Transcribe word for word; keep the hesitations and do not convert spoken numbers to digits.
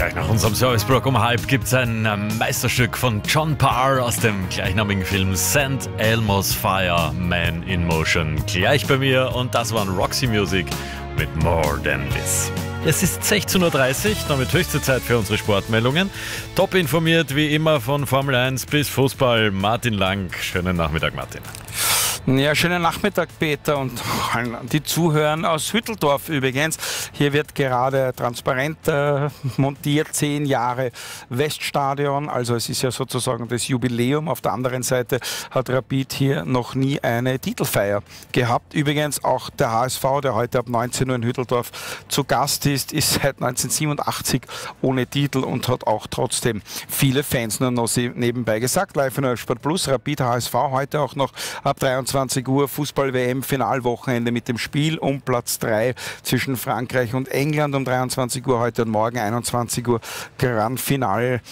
Gleich nach unserem Serviceblock um halb gibt es ein ähm, Meisterstück von John Parr aus dem gleichnamigen Film Saint Elmo's Fire, Man in Motion. Gleich bei mir, und das waren Roxy Music mit More Than This. Es ist sechzehn Uhr dreißig, damit höchste Zeit für unsere Sportmeldungen. Top informiert wie immer von Formel eins bis Fußball, Martin Lang. Schönen Nachmittag, Martin. Ja, schönen Nachmittag, Peter, und die Zuhörer aus Hütteldorf übrigens. Hier wird gerade transparent äh, montiert, zehn Jahre Weststadion, also es ist ja sozusagen das Jubiläum. Auf der anderen Seite hat Rapid hier noch nie eine Titelfeier gehabt. Übrigens auch der H S V, der heute ab neunzehn Uhr in Hütteldorf zu Gast ist, ist seit neunzehnhundertsiebenundachtzig ohne Titel und hat auch trotzdem viele Fans. Nur noch nebenbei gesagt, live in Sport Plus, Rapid H S V heute auch noch ab dreiundzwanzig Uhr Fußball-W M-Finalwochenende mit dem Spiel um Platz drei zwischen Frankreich und England um dreiundzwanzig Uhr heute und morgen einundzwanzig Uhr Grand Finale